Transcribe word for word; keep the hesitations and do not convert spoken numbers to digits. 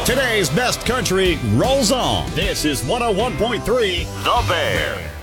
Today's best country rolls on. This is one oh one point three The Bear.